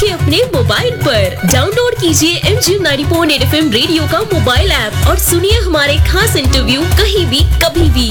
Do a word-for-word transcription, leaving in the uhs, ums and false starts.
आपके अपने मोबाइल पर। डाउनलोड कीजिए M G ninety point at F M radio का मोबाइल ऐप और सुनिए हमारे खास इंटरव्यू कहीं भी कभी भी।